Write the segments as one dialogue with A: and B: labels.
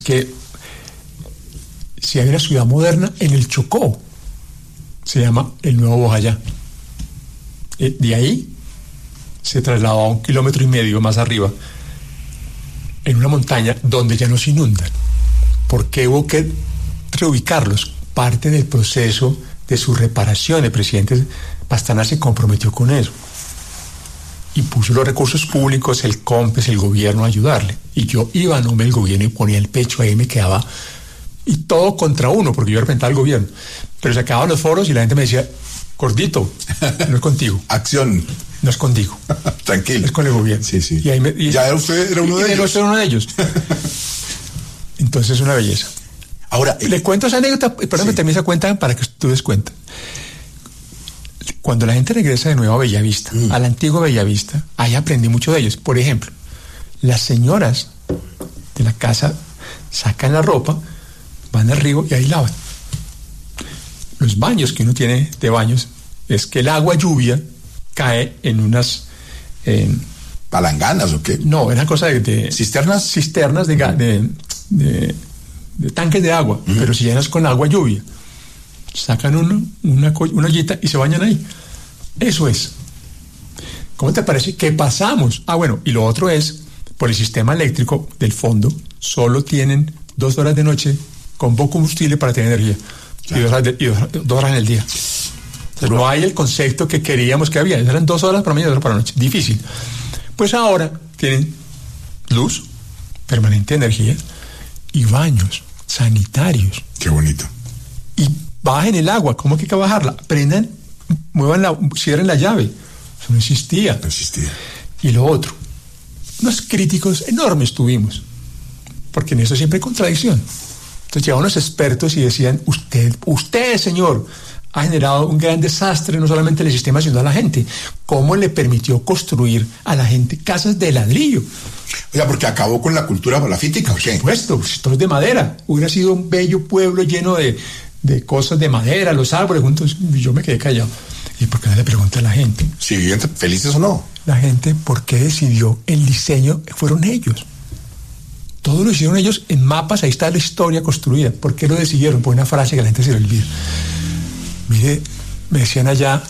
A: que si hay una ciudad moderna en el Chocó, se llama el Nuevo Bojayá. De ahí se trasladó a 1,5 kilómetros más arriba, en una montaña donde ya no se inundan. ¿Por qué hubo que reubicarlos? Parte del proceso de su reparación. El presidente Pastrana se comprometió con eso y puso los recursos públicos, el COMPES, el gobierno a ayudarle. Y yo iba a nombre del gobierno y ponía el pecho ahí, me quedaba, y todo contra uno, porque yo representaba al gobierno. Pero se acababan los foros y la gente me decía: gordito, no es contigo.
B: Acción.
A: No es contigo.
B: Tranquilo.
A: Es con el gobierno.
B: Sí, sí.
A: Y
B: ya usted era uno de ellos.
A: Era uno de ellos. Entonces es una belleza.
B: Ahora,
A: le cuento esa anécdota, perdón, que termine esa cuenta para que tú des cuenta. Cuando la gente regresa de nuevo a Bellavista, a la antigua Bellavista, ahí aprendí mucho de ellos. Por ejemplo, las señoras de la casa sacan la ropa, van al río y ahí lavan. Los baños que uno tiene de baños es que el agua lluvia cae en unas...
B: ¿palanganas o qué?
A: No, era cosa de
B: ¿cisternas?
A: Cisternas de tanques de agua, pero si llenas con agua lluvia, sacan una ollita y se bañan ahí. Eso es. ¿Cómo te parece que pasamos? Bueno, y lo otro es, por el sistema eléctrico del fondo, solo tienen 2 horas de noche con poco combustible para tener energía. Claro. Y 2 horas en el día. Entonces, no hay el concepto que queríamos que había. Eran 2 horas para mañana y 2 horas para la noche. Difícil. Pues ahora tienen luz, permanente energía y baños sanitarios.
B: Qué bonito.
A: Y bajen el agua. ¿Cómo que hay que bajarla? Prendan, cierren la llave. Eso no existía.
B: No existía. Y
A: lo otro, unos críticos enormes tuvimos, porque en eso siempre hay contradicción. Entonces llegaban los expertos y decían: usted, señor, ha generado un gran desastre, no solamente en el sistema, sino a la gente. ¿Cómo le permitió construir a la gente casas de ladrillo?
B: O sea, porque acabó con la cultura palafítica, ¿o qué?
A: Por supuesto, todo es de madera. Hubiera sido un bello pueblo lleno de cosas de madera, los árboles juntos. Y yo me quedé callado. ¿Y por qué no le pregunta a la gente?
B: Si viven felices o no.
A: La gente, ¿por qué decidió el diseño? Fueron ellos. Todo lo hicieron ellos en mapas, ahí está la historia construida. ¿Por qué lo decidieron? Por una frase que la gente se le olvida. Mire, me decían allá,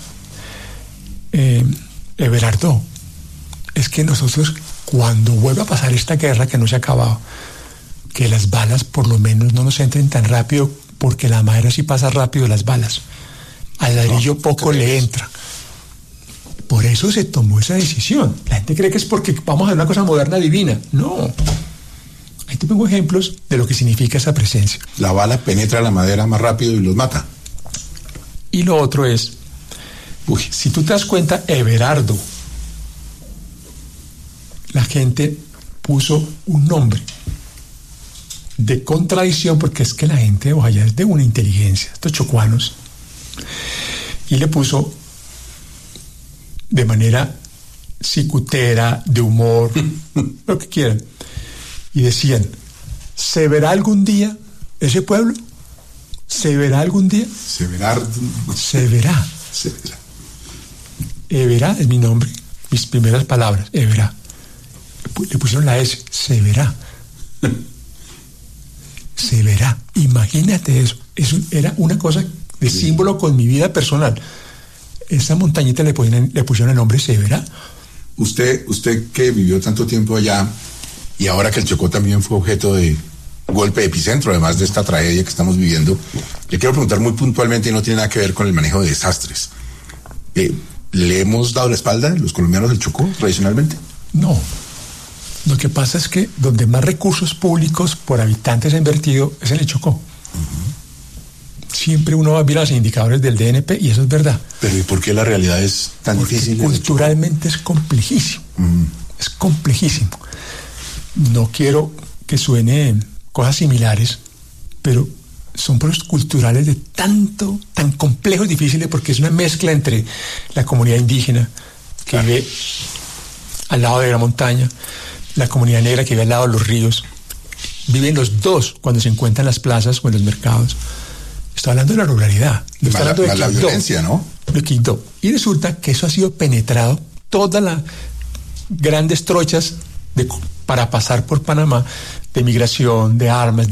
A: Everardo, es que nosotros, cuando vuelva a pasar esta guerra que no se ha acabado, que las balas por lo menos no nos entren tan rápido, porque la madera sí pasa rápido las balas. Al ladrillo poco le entra. Por eso se tomó esa decisión. La gente cree que es porque vamos a hacer una cosa moderna divina. No. Ahí te pongo ejemplos de lo que significa esa presencia.
B: La bala penetra la madera más rápido y los mata.
A: Y lo otro es, si tú te das cuenta, Everardo, la gente puso un nombre de contradicción, porque es que la gente de Bojayá es de una inteligencia, estos chocuanos, y le puso de manera cicutera, de humor, lo que quieran, y decían: ¿se verá algún día ese pueblo? ¿Se verá algún día?
B: Se verá.
A: Se verá.
B: Se verá.
A: Everá es mi nombre, mis primeras palabras, Everá. Le pusieron la S, se verá. Se verá. Imagínate eso. Eso era una cosa de símbolo con mi vida personal. Esa montañita le pusieron el nombre Se verá.
B: Usted que vivió tanto tiempo allá, y ahora que el Chocó también fue objeto de golpe de epicentro, además de esta tragedia que estamos viviendo, le quiero preguntar muy puntualmente, y no tiene nada que ver con el manejo de desastres. ¿Le hemos dado la espalda los colombianos del Chocó tradicionalmente?
A: No. Lo que pasa es que donde más recursos públicos por habitantes ha invertido es en el Chocó. Siempre uno va a mirar los indicadores del DNP y eso es verdad.
B: Pero ¿y por qué la realidad es tan difícil?
A: Culturalmente es complejísimo. Es complejísimo. No quiero que suene cosas similares, pero son procesos culturales de tan complejos y difíciles, porque es una mezcla entre la comunidad indígena que vive al lado de la montaña, la comunidad negra que vive al lado de los ríos. Viven los dos cuando se encuentran en las plazas o en los mercados. Estoy hablando de la ruralidad.
B: Estoy hablando de la violencia, ¿no?
A: De Quito. Y resulta que eso ha sido penetrado, todas las grandes trochas de para pasar por Panamá, de migración, de armas,